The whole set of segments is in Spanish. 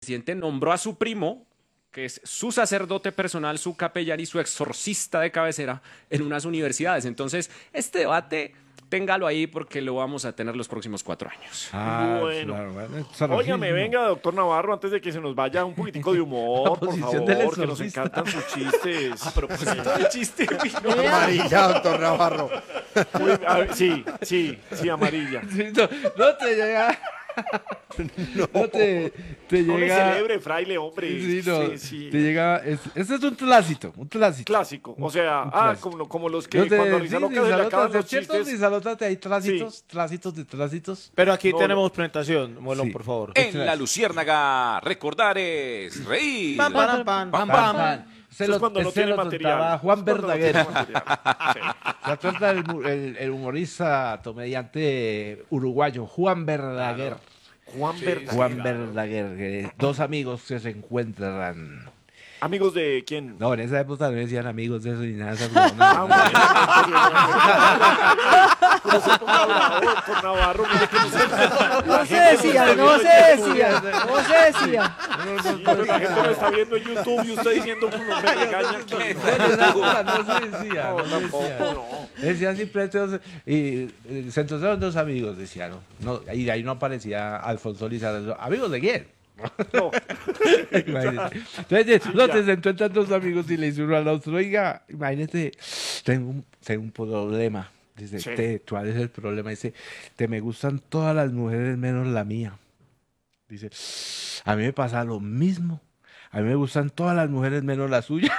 presidente nombró a su primo, que es su sacerdote personal, su capellán y su exorcista de cabecera en unas universidades. Entonces, este debate, téngalo ahí porque lo vamos a tener los próximos 4 años. Bueno. Claro, Óigame, venga, doctor Navarro, antes de que se nos vaya un poquitico de humor, por posición del favor, que nos exorcista. encantan sus chistes. A propósito del chiste, Amarilla, doctor Navarro. Sí, amarilla. Sí, no te llega. No te No le llega. celebre, fraile, hombre. Sí, no, Sí. te llega. Este es un clásico. Clásico. O sea, Un clásico. como los que No te- cuando a sí, Rizaloca se le acaban Rizalotas, los ¿cierto? chistes. Rizalotas, hay trásitos de trásitos. Pero aquí No, tenemos presentación, Molón, Sí. por favor. En La Luciérnaga, recordar es reír. Pam, pam, pam, pam, Pam, pam. pam. Eso es cuando no Este tiene lo material. contaba Juan Eso es cuando no Verdaguer. tiene material. Sí. Se trata el humorista, comediante uruguayo, Juan Verdaguer. Juan Verdaguer. Juan Verdaguer, que dos amigos que se encuentran. ¿Amigos de quién? No, en esa época no decían amigos de eso ni nada. No se ponga bravo, doctor Navarro. Mire que No se decía, no se decía, no se decía. Sí, pero la gente lo está viendo en YouTube y usted diciendo que no me regaña aquí. En esa época no se decía. No, No se tampoco, decía. no. Decían simplemente, se encontraron dos amigos, decían, ¿no? Y de ahí no aparecía Alfonso Lizardo. ¿Amigos de quién? No. Imagínate. Entonces, se encuentran dos amigos y le dice uno al otro, oiga, imagínate, tengo un problema. Dice, Sí. ¿cuál es el problema? Dice, me gustan todas las mujeres menos la mía. Dice, a mí me pasa lo mismo. A mí me gustan todas las mujeres menos la suya.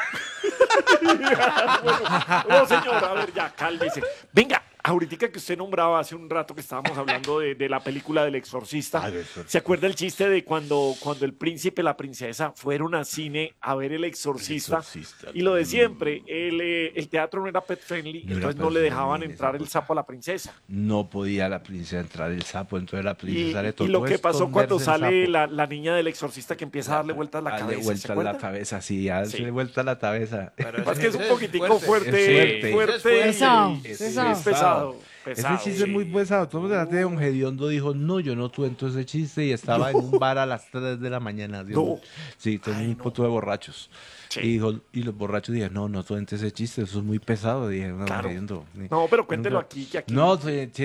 No, señor, a ver, ya, cálmese. Venga, ahorita que usted nombraba hace un rato que estábamos hablando de la película del Exorcista, Ah, del Exorcista. ¿se acuerda el chiste de cuando el príncipe y la princesa fueron a cine a ver el Exorcista? Y lo de siempre, el teatro no era pet friendly, No era entonces pet no le dejaban friendly, entrar el exacto. sapo a la princesa. No podía la princesa entrar el sapo, entonces la Y, princesa le y tocó lo que pasó cuando esconderse sale el sapo. la niña del Exorcista que empieza a darle vueltas la Darle cabeza, ¿se vuelta la acuerda? cabeza, sí, darle vuelta la cabeza. Es que es un poquitico fuerte, Es fuerte. Pesado, y- pesado. es pesado. Ese chiste es muy pesado. Todo el mundo de Don Gediondo dijo, no, yo no cuento ese chiste y estaba en un bar a las 3 de la mañana. No. Sí, tenía un poco de borrachos. Sí. Y, dijo, y los borrachos dijeron, no cuente ese chiste, eso es muy pesado. Dije, no, Claro. Gediondo. No, pero cuéntelo aquí, que aquí. No,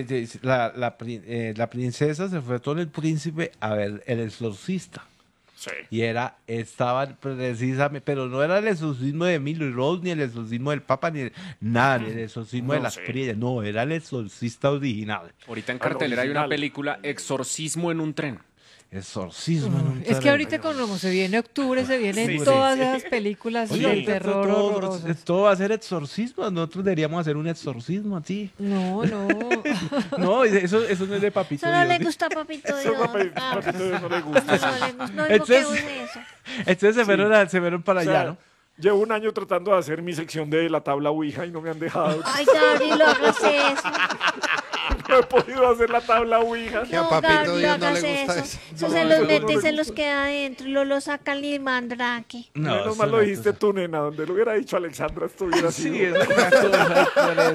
la princesa se fue con el príncipe a ver El Exorcista. Sí. Y estaban precisamente, pero no era el exorcismo de Emily Rose, ni el exorcismo del Papa, ni nada, ni el exorcismo de No las sé. priellas, no, era el exorcista original. Ahorita en Al cartelera hay una original. película, Exorcismo en un tren. Exorcismo en un Es que tren. ahorita como se viene octubre, se vienen Sí, todas sí. esas películas Oye, de ahorita terror horrorosas. todo va a ser exorcismo, nosotros deberíamos hacer un exorcismo así. No. No, eso no es de papito Eso no le Dios. gusta a Papito Eso Dios. Ah, Papito Dios no le gusta. eso no le gusta. No Entonces- invoquemos eso. Entonces se fueron para O sea, allá, ¿no? llevo un año tratando de hacer mi sección de la tabla Ouija y no me han dejado. Ay, Gabriel, no hagas eso. No he podido hacer la tabla Ouija. Que a No, Papito Gabriel, no Dios no hagas le gusta eso. eso. Eso No, se eso los no mete y le se los gusta. queda adentro y lo sacan y mandrake. Menos eso mal lo no, dijiste tú, nena. Donde lo hubiera dicho Alexandra estuviera así. Sí, es una cosa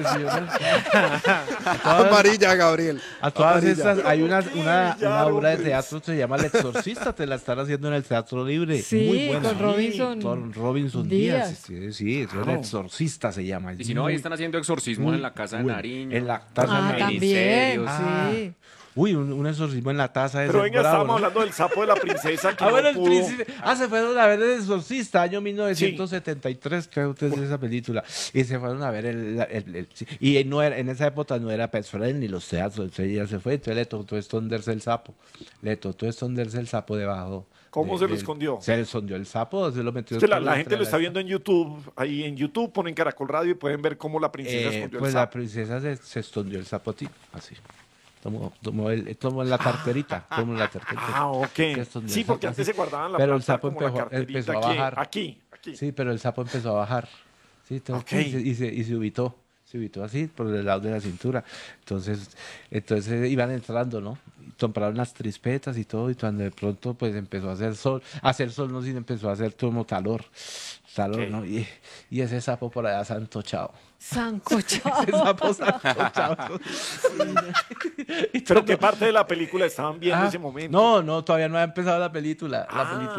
Amarilla, Gabriel. A todas Amarilla. estas, hay una Ya, obra de hombre. teatro que se llama El Exorcista, te la están haciendo en el Teatro Libre. Sí, muy buena. con Robinson Con Robinson Díaz. Díaz. Sí, es El Exorcista se llama. Y si no, ahí están haciendo exorcismos muy en la casa de bueno. Nariño. En la taza Ah, de también, Ministerios. sí. Uy, un exorcismo en la taza. Pero venga, estábamos hablando del sapo de la princesa que Bueno, no el pudo. príncipe. Se fueron a ver El Exorcista, año 1973, creo que es esa película. Y se fueron a ver y no era, en esa época no era Pet Friendly ni los teatros, entonces ya se fue, entonces le tocó esconderse el sapo. Le tocó esconderse el sapo debajo. ¿Cómo se lo escondió? Se le escondió el sapo, se lo metió. Es que la por gente lo está la- viendo en YouTube. Ahí en YouTube ponen Caracol Radio y pueden ver cómo la princesa escondió Pues el la sapo. princesa se escondió el sapotín, así. Tomó la carterita, tomó la carterita. Ah, ok. Se escondió Sí, el porque sapo antes así. se guardaban la Pero el plata sapo como la empezó carterita a aquí, bajar. Aquí. Sí, pero el sapo empezó a bajar. Sí, Ok. y se ubicó. Se ubicó así por el lado de la cintura. Entonces iban entrando, ¿no? Y compraron las trispetas y todo. Y cuando de pronto pues empezó a hacer sol no, sino empezó a hacer como calor, Ok. ¿no? Y ese sapo por allá santochado. Sancochado. Ese sapo santochado. Pero ¿qué parte de la película estaban viendo en ese momento? No, todavía no ha empezado la película. La película